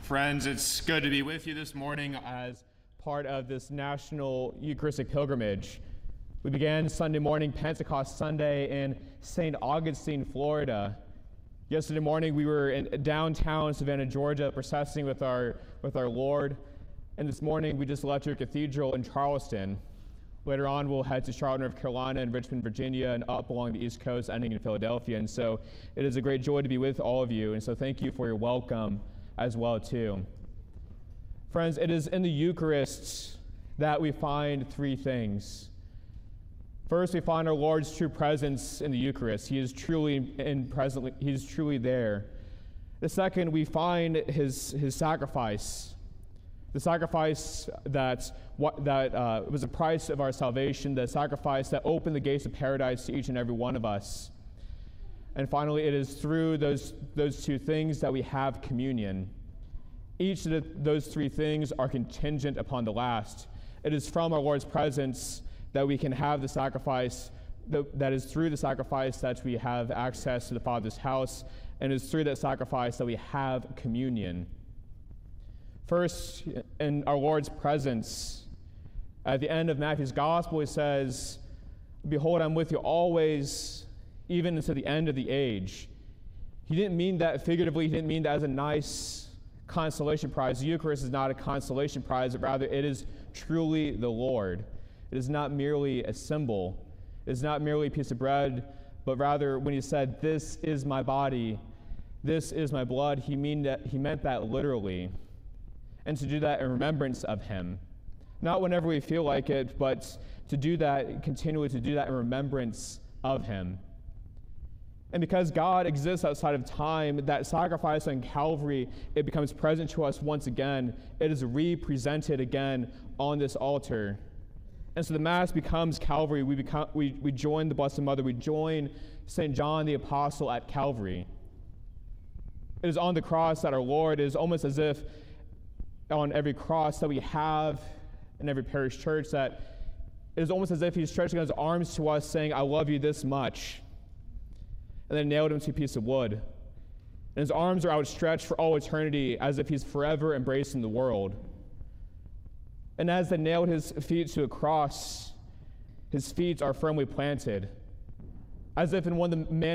Friends, it's good to be with you this morning as part of this national Eucharistic pilgrimage. We began Sunday morning, Pentecost Sunday, in St. Augustine, Florida. Yesterday morning, we were in downtown Savannah, Georgia, processing with our Lord. And this morning, we just left your cathedral in Charleston. Later on, we'll head to Charlotte, North Carolina, and Richmond, Virginia, and up along the East Coast, ending in Philadelphia. And so it is a great joy to be with all of you. And so thank you for your welcome as well, too. Friends, it is in the Eucharist that we find three things. First, we find our Lord's true presence in the Eucharist. He is truly He is truly there. The second, we find his sacrifice. The sacrifice that was the price of our salvation, the sacrifice that opened the gates of paradise to each and every one of us. And finally, it is through those two things that we have communion. Each of those three things are contingent upon the last. It is from our Lord's presence that we can have the sacrifice, that is through the sacrifice that we have access to the Father's house, and it is through that sacrifice that we have communion. First, in our Lord's presence, at the end of Matthew's Gospel, he says, "Behold, I'm with you always, even unto the end of the age." He didn't mean that figuratively. He didn't mean that as a nice consolation prize. The Eucharist is not a consolation prize, but rather it is truly the Lord. It is not merely a symbol. It is not merely a piece of bread, but rather when he said, "This is my body, this is my blood," he meant that literally. And to do that in remembrance of him. Not whenever we feel like it, but to do that, continually to do that in remembrance of him. And because God exists outside of time, that sacrifice on Calvary, it becomes present to us once again. It is represented again on this altar. And so the Mass becomes Calvary. We join the Blessed Mother. We join St. John the Apostle at Calvary. It is on the cross that our Lord is almost as if on every cross that we have in every parish church, that it is almost as if he's stretching his arms to us saying, "I love you this much," and then nailed him to a piece of wood. And his arms are outstretched for all eternity as if he's forever embracing the world. And as they nailed his feet to a cross, his feet are firmly planted, as if in one of the